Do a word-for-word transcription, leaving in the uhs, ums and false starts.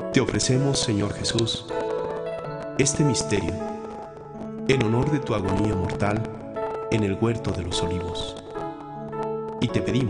Te ofrecemos, Señor Jesús, este misterio en honor de tu agonía mortal en el huerto de los olivos. Y te pedimos